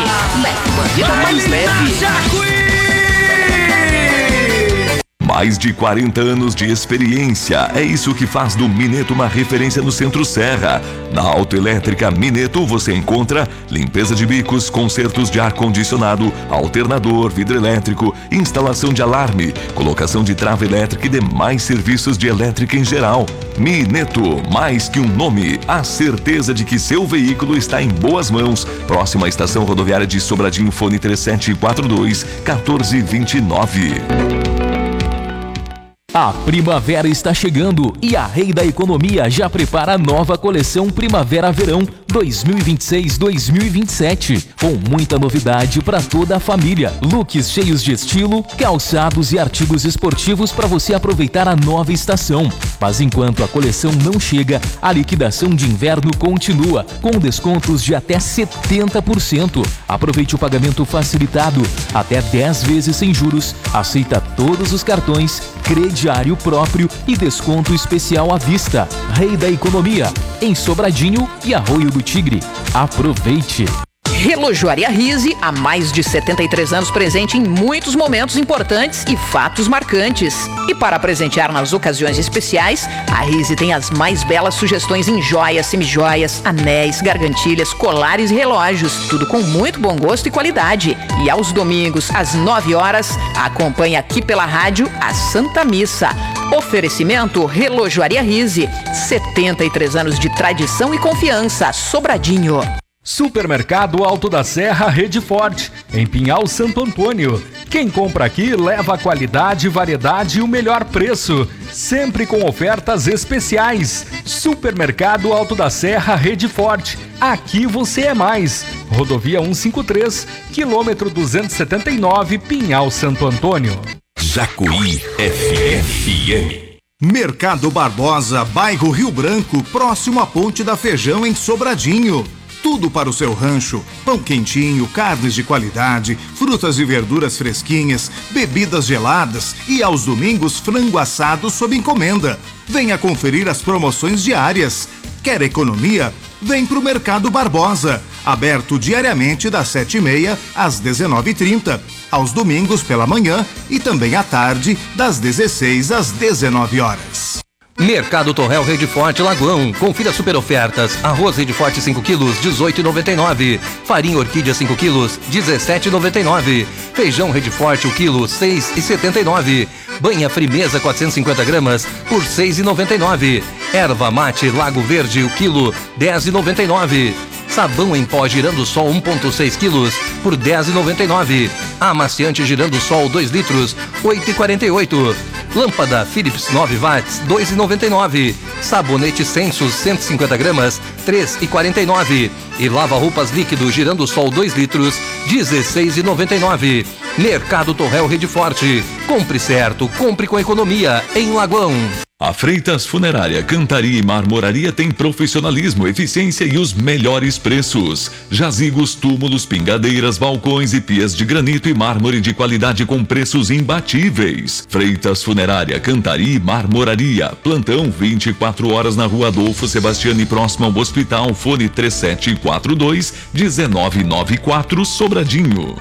Leve uma vida mais leve. Mais de 40 anos de experiência, é isso que faz do Mineto uma referência no Centro-Serra. Na Autoelétrica Mineto você encontra limpeza de bicos, consertos de ar-condicionado, alternador, vidro elétrico, instalação de alarme, colocação de trava elétrica e demais serviços de elétrica em geral. Mineto, mais que um nome, a certeza de que seu veículo está em boas mãos. Próxima estação rodoviária de Sobradinho, fone 3742-1429. A primavera está chegando e a Rei da Economia já prepara a nova coleção Primavera-Verão 2026-2027, com muita novidade para toda a família. Looks cheios de estilo, calçados e artigos esportivos para você aproveitar a nova estação. Mas enquanto a coleção não chega, a liquidação de inverno continua, com descontos de até 70%. Aproveite o pagamento facilitado, até 10 vezes sem juros, aceita todos os cartões, crediário próprio e desconto especial à vista. Rei da Economia, em Sobradinho e Arroio do Tigre. Aproveite! Relojoaria Rise, há mais de 73 anos presente em muitos momentos importantes e fatos marcantes. E para presentear nas ocasiões especiais, a Rise tem as mais belas sugestões em joias, semijoias, anéis, gargantilhas, colares e relógios. Tudo com muito bom gosto e qualidade. E aos domingos, às 9 horas, acompanhe aqui pela rádio a Santa Missa. Oferecimento Relojoaria Rise, 73 anos de tradição e confiança. Sobradinho. Supermercado Alto da Serra Rede Forte, em Pinhal Santo Antônio. Quem compra aqui leva a qualidade, variedade e o melhor preço, sempre com ofertas especiais. Supermercado Alto da Serra Rede Forte, aqui você é mais. Rodovia 153, quilômetro 279, Pinhal Santo Antônio. Jacuí FM. Mercado Barbosa, bairro Rio Branco, próximo à Ponte da Feijão, em Sobradinho. Tudo para o seu rancho, pão quentinho, carnes de qualidade, frutas e verduras fresquinhas, bebidas geladas e aos domingos frango assado sob encomenda. Venha conferir as promoções diárias. Quer economia? Vem pro Mercado Barbosa, aberto diariamente das 7h30 às 19h30, aos domingos pela manhã e também à tarde das 16 às 19 horas. Mercado Torrel Rede Forte Lagoão. Confira super ofertas. Arroz Rede Forte 5 quilos, R$18,99. Farinha Orquídea 5 quilos, R$17,99. Feijão Rede Forte 1 quilo, R$6,79. Banha Frimeza 450 gramas por R$6,99. Erva Mate Lago Verde 1 quilo, R$10,99. Sabão em pó Girando-Sol 1,6 quilos por R$10,99. Amaciante Girando-Sol 2 litros, R$8,48. Lâmpada Philips 9 watts, R$2,99. Sabonete Sensus 150 gramas, R$3,49. E lava-roupas líquido Girando-Sol 2 litros, R$16,99. Mercado Torrel Rede Forte. Compre certo, compre com economia, em Lagoão. A Freitas Funerária, Cantaria e Marmoraria tem profissionalismo, eficiência e os melhores preços. Jazigos, túmulos, pingadeiras, balcões e pias de granito e mármore de qualidade com preços imbatíveis. Freitas Funerária, Cantaria e Marmoraria. Plantão 24 horas na Rua Adolfo Sebastiani, próximo ao hospital. Fone 3742-1994, Sobradinho.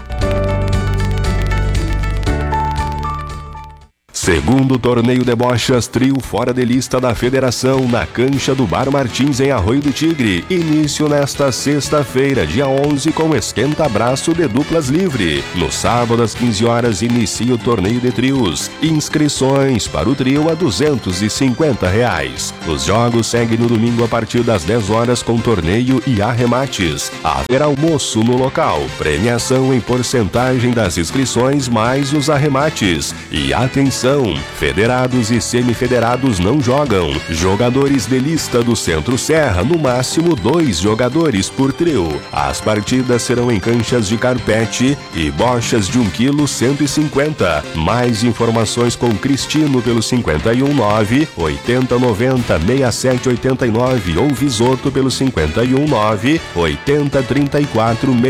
Segundo torneio de bochas, trio fora de lista da federação na cancha do Bar Martins em Arroio do Tigre. Início nesta sexta-feira, dia 11, com esquenta-braço de duplas livre. No sábado, às 15 horas, inicia o torneio de trios. Inscrições para o trio a R$250. Os jogos seguem no domingo a partir das 10 horas com torneio e arremates. Haverá almoço no local. Premiação em porcentagem das inscrições mais os arremates. E atenção! Federados e semifederados não jogam. Jogadores de lista do Centro-Serra, no máximo 2 jogadores por trio. As partidas serão em canchas de carpete e bochas de 1 quilo, 150. Mais informações com Cristino pelo 519-8090-6789 ou Visoto pelo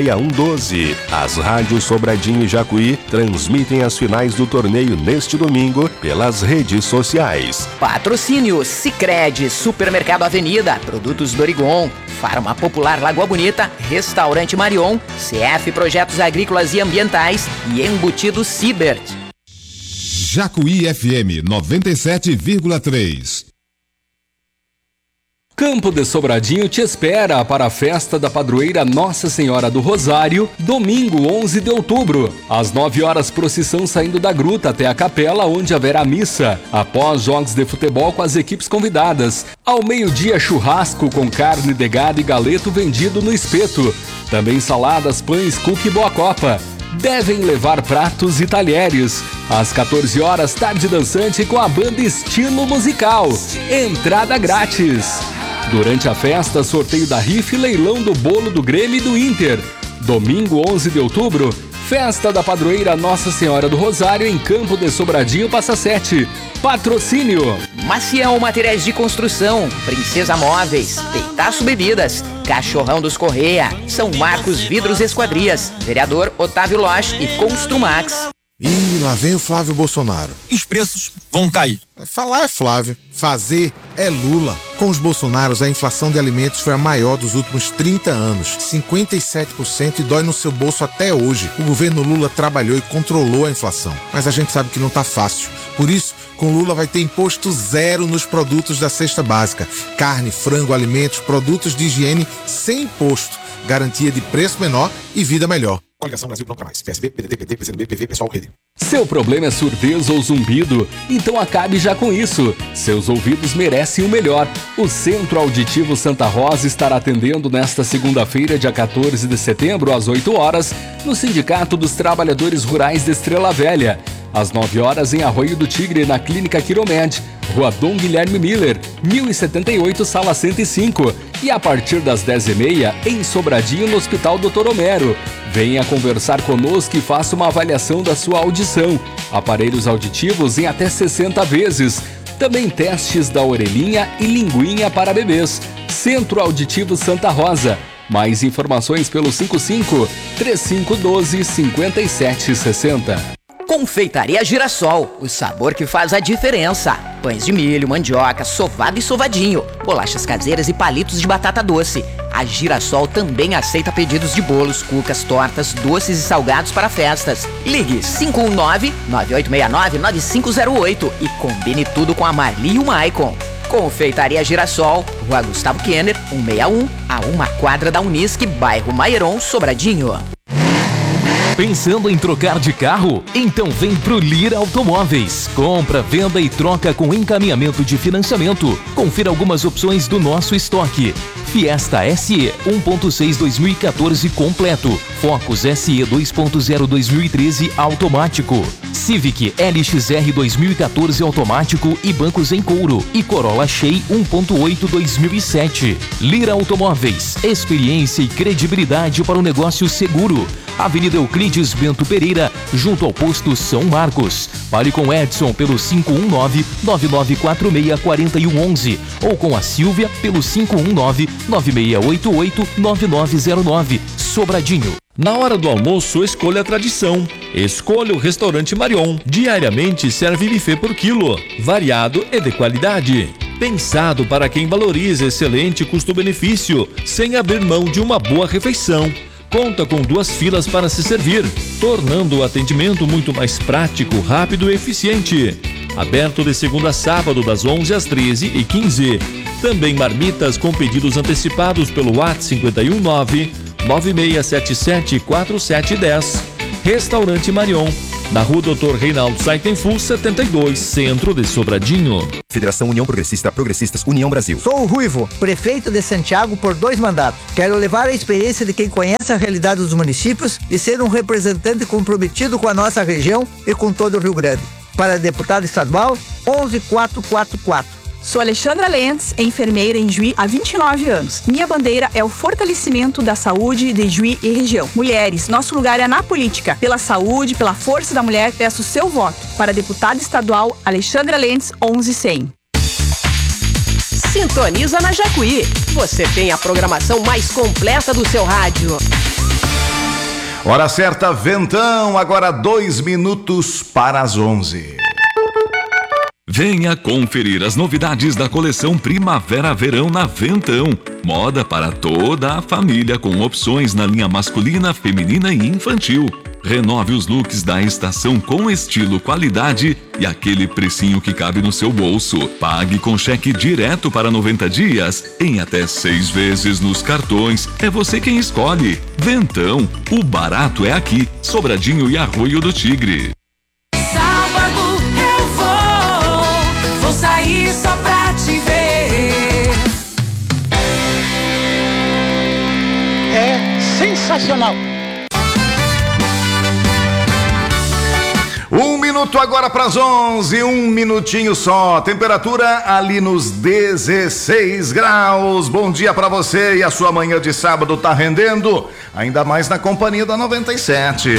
519-8034-6112. As rádios Sobradinho e Jacuí transmitem as finais do torneio neste domingo domingo pelas redes sociais. Patrocínio Sicredi, Supermercado Avenida, Produtos Dorigon, Farma Popular Lagoa Bonita, Restaurante Marion, CF Projetos Agrícolas e Ambientais e Embutido Cibert. Jacuí FM 97,3. Campo de Sobradinho te espera para a festa da padroeira Nossa Senhora do Rosário, domingo 11 de outubro. Às 9 horas, procissão saindo da gruta até a capela, onde haverá missa. Após jogos de futebol com as equipes convidadas. Ao meio-dia, churrasco com carne de gado e galeto vendido no espeto. Também saladas, pães, cookie e boa copa. Devem levar pratos e talheres. Às 14 horas, tarde dançante com a banda Estilo Musical. Entrada grátis. Durante a festa, sorteio da rifa e leilão do bolo do Grêmio e do Inter. Domingo 11 de outubro, festa da padroeira Nossa Senhora do Rosário em Campo de Sobradinho, Passa Sete. Patrocínio Maciel Materiais de Construção, Princesa Móveis, Peitaço Bebidas, Cachorrão dos Correia, São Marcos Vidros Esquadrias, Vereador Otávio Losch e Construmax. E lá vem o Flávio Bolsonaro. Os preços vão cair. Falar é Flávio, fazer é Lula. Com os Bolsonaros, a inflação de alimentos foi a maior dos últimos 30 anos. 57% e dói no seu bolso até hoje. O governo Lula trabalhou e controlou a inflação. Mas a gente sabe que não tá fácil. Por isso, com Lula vai ter imposto zero nos produtos da cesta básica. Carne, frango, alimentos, produtos de higiene sem imposto. Garantia de preço menor e vida melhor. Coligação Brasil Pronto Pra Mais. PSB, PDT, PT, PCdoB, PV, Pessoal, Rede. Seu problema é surdez ou zumbido? Então acabe já com isso. Seus ouvidos merecem o melhor. O Centro Auditivo Santa Rosa estará atendendo nesta segunda-feira, dia 14 de setembro, às 8 horas, no Sindicato dos Trabalhadores Rurais de Estrela Velha. Às 9 horas, em Arroio do Tigre, na Clínica Quiromed, Rua Dom Guilherme Miller, 1078, Sala 105. E a partir das 10h30, em Sobradinho, no Hospital Dr. Homero. Venha conversar conosco e faça uma avaliação da sua audição. Aparelhos auditivos em até 60 vezes. Também testes da orelhinha e linguinha para bebês. Centro Auditivo Santa Rosa. Mais informações pelo 55-3512-5760. Confeitaria Girassol, o sabor que faz a diferença. Pães de milho, mandioca, sovado e sovadinho, bolachas caseiras e palitos de batata doce. A Girassol também aceita pedidos de bolos, cucas, tortas, doces e salgados para festas. Ligue 519-9869-9508 e combine tudo com a Marli e o Maicon. Confeitaria Girassol, Rua Gustavo Kenner, 161, a uma quadra da Unisc, bairro Mairon, Sobradinho. Pensando em trocar de carro? Então vem pro Lira Automóveis. Compra, venda e troca com encaminhamento de financiamento. Confira algumas opções do nosso estoque. Fiesta SE 1.6 2014 completo. Focus SE 2.0 2013 automático. Civic LXR 2014 automático e bancos em couro. E Corolla Shea 1.8 2007. Lira Automóveis. Experiência e credibilidade para um negócio seguro. Avenida Euclides Bento Pereira, junto ao posto São Marcos. Fale com Edson pelo 519-9946-4111 ou com a Silvia pelo 519-9688-9909. Sobradinho. Na hora do almoço, escolha a tradição. Escolha o Restaurante Marion. Diariamente serve buffet por quilo, variado e de qualidade. Pensado para quem valoriza excelente custo-benefício, sem abrir mão de uma boa refeição. Conta com 2 filas para se servir, tornando o atendimento muito mais prático, rápido e eficiente. Aberto de segunda a sábado, das 11 às 13h15. Também marmitas com pedidos antecipados pelo WhatsApp 519-9677-4710. Restaurante Marion, na Rua Dr. Reinaldo Saitenfull, 72, Centro de Sobradinho. Federação União Progressista, Progressistas União Brasil. Sou o Ruivo, prefeito de Santiago por 2 mandatos. Quero levar a experiência de quem conhece a realidade dos municípios e ser um representante comprometido com a nossa região e com todo o Rio Grande. Para deputado estadual, 11444. Sou Alexandra Lentz, enfermeira em Juí há 29 anos. Minha bandeira é o fortalecimento da saúde de Juí e região. Mulheres, nosso lugar é na política. Pela saúde, pela força da mulher, peço seu voto. Para deputado estadual, Alexandra Lentz, 11100. Sintoniza na Jacuí. Você tem a programação mais completa do seu rádio. Hora certa, Ventão, agora 2 minutos para as 11. Venha conferir as novidades da coleção Primavera-Verão na Ventão. Moda para toda a família com opções na linha masculina, feminina e infantil. Renove os looks da estação com estilo, qualidade e aquele precinho que cabe no seu bolso. Pague com cheque direto para 90 dias, em até 6 vezes nos cartões. É você quem escolhe. Ventão, o barato é aqui. Sobradinho e Arroio do Tigre. Sábado eu vou sair só pra te ver. É sensacional. 1 minuto agora para as 11, 1 minutinho só. Temperatura ali nos 16 graus. Bom dia para você, e a sua manhã de sábado tá rendendo, ainda mais na companhia da 97.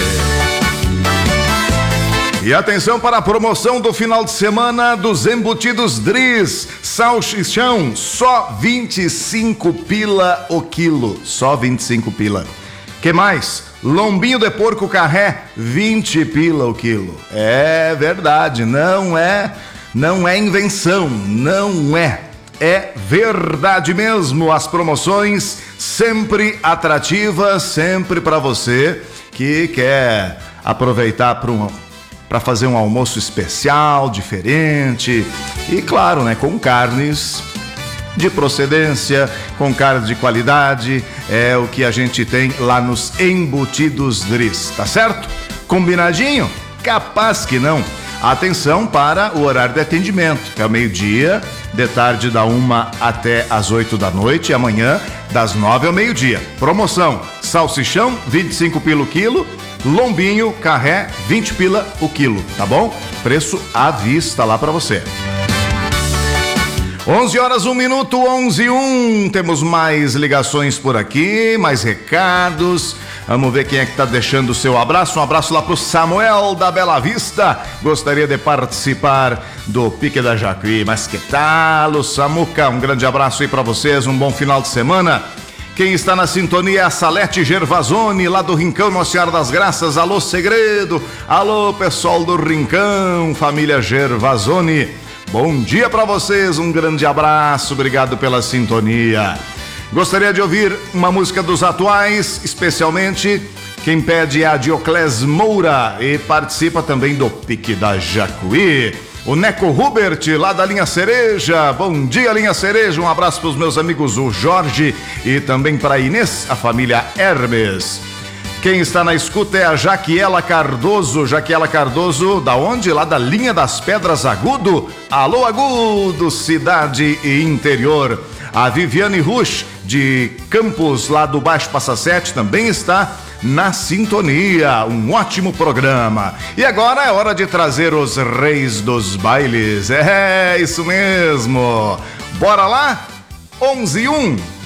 E atenção para a promoção do final de semana dos embutidos Drizz. Salsichão, só 25 pila o quilo. Só 25 pila. Que mais? Lombinho de porco carré, 20 pila o quilo. É verdade, não é invenção, não é. É verdade mesmo. As promoções sempre atrativas, sempre para você que quer aproveitar para fazer um almoço especial, diferente. E claro, né, com carnes de procedência, com carne de qualidade, é o que a gente tem lá nos embutidos Drizz, tá certo? Combinadinho? Capaz que não. Atenção para o horário de atendimento, que é meio-dia, de tarde da 1 até as 8 da noite, e amanhã das 9 ao meio-dia. Promoção: salsichão, 25 pila o quilo, lombinho, carré, 20 pila o quilo, tá bom? Preço à vista lá para você. 11 horas, 1 minuto, 11 e 1. Temos mais ligações por aqui, mais recados. Vamos ver quem é que tá deixando o seu abraço. Um abraço lá pro Samuel da Bela Vista. Gostaria de participar do Pique da Jacuí. Mas que tal, Samuca? Um grande abraço aí pra vocês, um bom final de semana. Quem está na sintonia é a Salete Gervasoni, lá do Rincão Nossa Senhora das Graças. Alô, Segredo. Alô, pessoal do Rincão, família Gervasoni. Bom dia para vocês, um grande abraço, obrigado pela sintonia. Gostaria de ouvir uma música dos atuais, especialmente quem pede é a Dioclés Moura e participa também do Pique da Jacuí. O Neco Hubert, lá da Linha Cereja. Bom dia, Linha Cereja, um abraço para os meus amigos o Jorge e também para Inês, a família Hermes. Quem está na escuta é a Jaquiela Cardoso. Jaquiela Cardoso, da onde? Lá da Linha das Pedras, Agudo. Alô, Agudo, cidade e interior. A Viviane Rusch, de Campos, lá do Baixo Passa Sete, também está na sintonia. Um ótimo programa. E agora é hora de trazer os reis dos bailes. É, isso mesmo. Bora lá? 11 e 1.